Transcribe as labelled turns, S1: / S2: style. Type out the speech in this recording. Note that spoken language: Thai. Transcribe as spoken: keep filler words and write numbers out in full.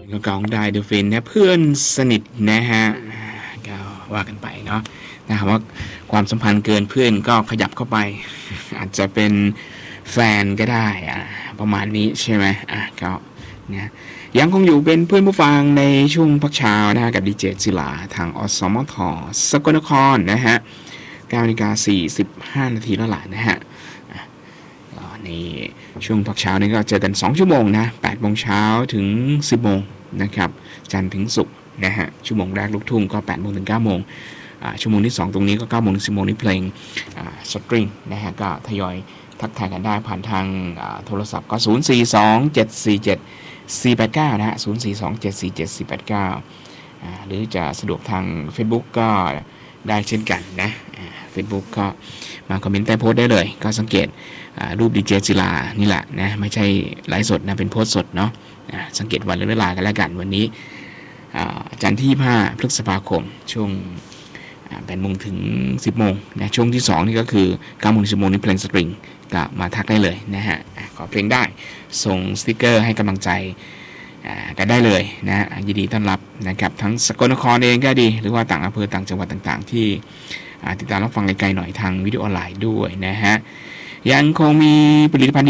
S1: ก็กองได้เดอะฟินเนี่ยเพื่อนสนิทนะฮะก็ว่ากันไปเนาะนะครับว่าความสัมพันธ์เกินเพื่อนก็ขยับเข้าไปอาจจะเป็นแฟนก็ได้อ่ะประมาณนี้ใช่ไหมอ่ะก็เนี่ยยังคงอยู่เป็นเพื่อนผู้ฟังในช่วงพักเช้านะฮะกับดีเจศิลาทางอสมทสกลนครนะฮะเก้านาฬิกาสี่สิบห้านาทีแล้วล่ะนะฮะในช่วงพักเช้านี้ก็เจอกันสองชั่วโมงนะแปดโมงเช้าถึงสิบโมงนะครับจันทร์ถึงศุกร์นะฮะชั่วโมงแรกลูกทุ่งก็แปดโมงถึงเก้าโมงอ่าชั่วโมงที่สองตรงนี้ก็เก้าโมงถึงสิบโมงนี้เพลงอ่าสตริงนะฮะก็ทยอยทักทายกันได้ผ่านทางโทรศัพท์ก็ศูนย์ สี่ สอง เจ็ด สี่ เจ็ด สี่ แปด เก้านะฮะศูนย์ สี่ สอง เจ็ด สี่ เจ็ด สี่ แปด เก้าอ่าหรือจะสะดวกทาง Facebook ก็ได้เช่นกันนะอ่า Facebook ก็มาคอมเมนต์ใต้โพสต์ได้เลยก็สังเกตรูปดีเจศิลานี่แหละนะไม่ใช่ไลฟ์สดนะเป็นโพสต์สดเนาะสังเกตวันและเวลากันแล้วกันวันนี้จันทร์ที่ยี่สิบห้าพฤษภาคมช่วงแปดโมงถึงสิบโมงนะช่วงที่สองนี่ก็คือเก้าโมงถึงสิบโมงนี่เพลงสตริงก็มาทักได้เลยนะฮะขอเพลงได้ส่งสติกเกอร์ให้กำลังใจกันได้เลยนะยินดีต้อนรับนะครับทั้งสกลนครเองก็ดีหรือว่าต่างอำเภอต่างจังหวัดต่างๆที่ติดตามรับฟังไกลๆหน่อยทางวิดีโอออนไลน์ด้วยนะฮะยังคงมีผลิตภัณฑ์